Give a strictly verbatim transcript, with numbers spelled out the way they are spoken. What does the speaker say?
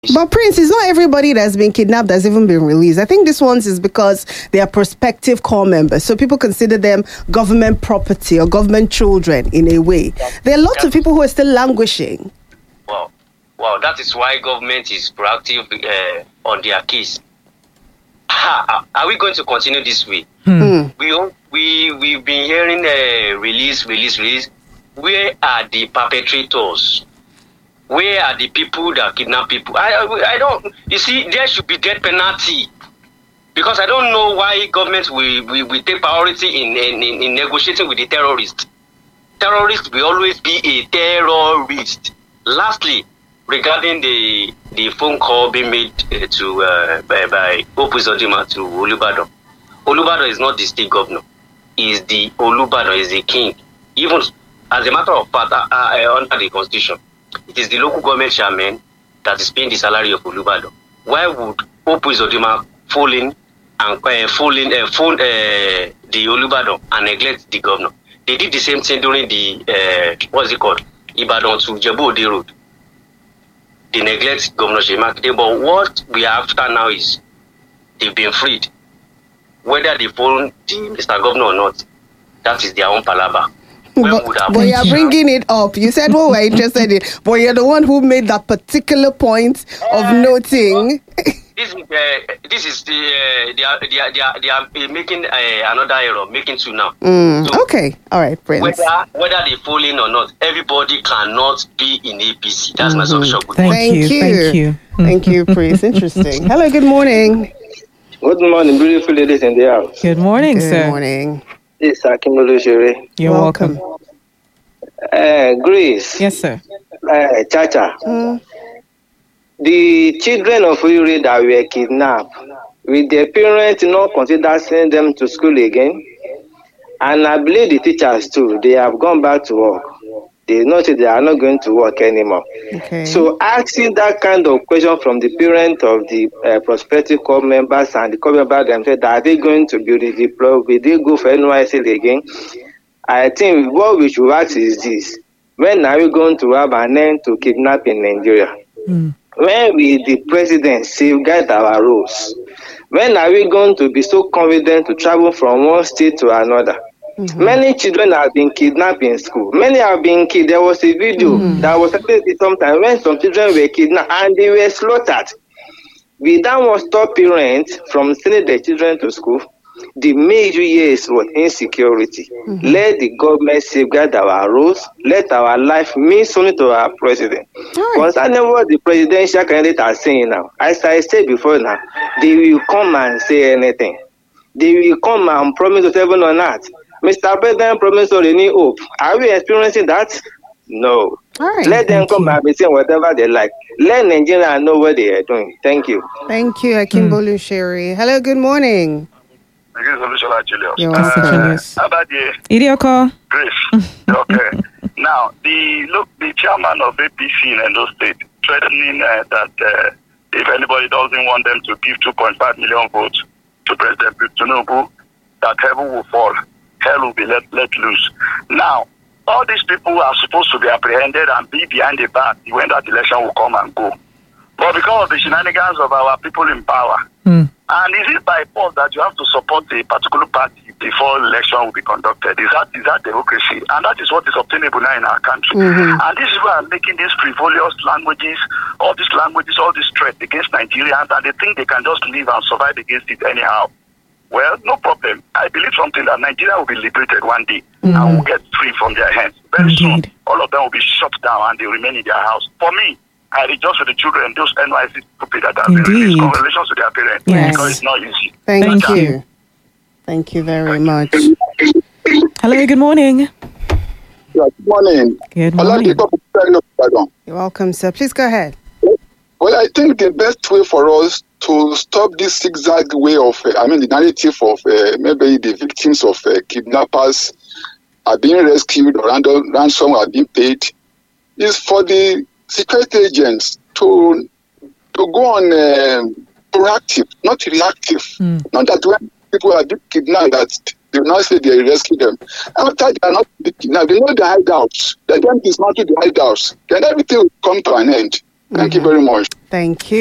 But Prince, it's not everybody that's been kidnapped that's even been released. I think this one's is because they are prospective core members. So people consider them government property or government children in a way. There are lots of people who are still languishing. Wow. Wow, that is why government is proactive uh, on their case. Ha, are we going to continue this way? Hmm. We, we, we've been hearing uh, release, release, release. Where are the perpetrators? Where are the people that kidnap people? I, I, I don't. You see, there should be death penalty, because I don't know why government will, will, will take priority in, in, in negotiating with the terrorists. Terrorists will always be a terrorist. Lastly, regarding the the phone call being made uh, to uh, by, by Hope Uzodinma to Olubadan, Olubadan is not the state governor. He is the Olubadan is the king. Even as a matter of fact, uh, uh, under the constitution, it is the local government chairman that is paying the salary of Olubadan. Why would Hope Uzodinma fall in and uh, fall in, uh, phone uh, the Olubadan and neglect the governor? They did the same thing during the uh, what's it called, Ibadan to Jebu-Ode Road. They neglect Governor Seyi Makinde. But what we are after now is they've been freed. Whether they phone the Mister Governor or not, that is their own palaver. But, but you're bringing it up. You said what we're interested in, but you're the one who made that particular point of uh, noting. This, uh, this is the uh, they are they are they are, they are making uh, another error, making two now. Mm, so okay, all right, Prince. Whether whether they fall in or not, everybody cannot be in A P C. That's mm-hmm. my submission. Thank, thank you, thank you, thank you, Prince. Interesting. Hello, good morning. Good morning, beautiful ladies in the house. Good morning, good sir. Good morning. This is Akinbolu Shere. You're welcome. welcome. Uh, Grace. Yes, sir. Uh, Chacha. Mm. The children of Uri that were kidnapped, with their parents not consider sending them to school again, and I believe the teachers too, they have gone back to work. They know that they are not going to work anymore. Okay. So asking that kind of question from the parent of the uh, prospective corps members and the corps members themselves, are they going to be redeployed? Will they go for N Y S L again? I think what we should ask is this: when are we going to have an end to kidnapping in Nigeria? Mm. When will the president safeguard our roads? When are we going to be so confident to travel from one state to another? Mm-hmm. Many children have been kidnapped in school. Many have been killed. There was a video mm-hmm. that was uploaded sometime when some children were kidnapped and they were slaughtered. We don't want to stop parents from sending their children to school. The major is what insecurity. Mm-hmm. Let the government safeguard our roads. Let our life mean something to our president. Right. Concerning what the presidential candidates are saying now, as I said before now, they will come and say anything. They will come and promise us heaven on earth. Mister President promised us a new hope. Are we experiencing that? No. Right. Let them come and be saying whatever they like. Let Nigeria know what they are doing. Thank you. Thank you, Akinbolu Shere. Hello, good morning. You're welcome. Uh, how about the Idioko? Grace? Okay. Now, the look, the chairman of A P C in Edo State threatening uh, that uh, if anybody doesn't want them to give two point five million votes to President Tinubu, that heaven will fall, hell will be let, let loose. Now, all these people are supposed to be apprehended and be behind the back when that election will come and go. But because of the shenanigans of our people in power, mm. and is it by force that you have to support a particular party before election will be conducted? Is that is that democracy? And that is what is obtainable now in our country. Mm-hmm. And this is why I'm making these frivolous languages, all these languages, all this threat against Nigerians, and they think they can just live and survive against it anyhow. Well, no problem. I believe something that Nigeria will be liberated one day mm-hmm. and will get free from their hands. Very Indeed. soon, all of them will be shut down and they will remain in their house. For me, I rejoice with the children, those N Y C people that have been released. Congratulations to their parents. Yes. Because it's not easy. Thank, Thank you. you. Thank you very much. Hello, good morning. Yeah, good morning. Good morning. You're welcome, sir. Please go ahead. Well, I think the best way for us to stop this zigzag way of, uh, I mean, the narrative of uh, maybe the victims of uh, kidnappers are being rescued or random, ransom are being paid, is for the security agents to to go on uh, proactive, not reactive. Mm. Not that when people are being kidnapped, that they will not say they rescue them. After they are not being kidnapped, they know the hideouts. Let them dismantle the hideouts. Then everything will come to an end. Thank you very much. Thank you.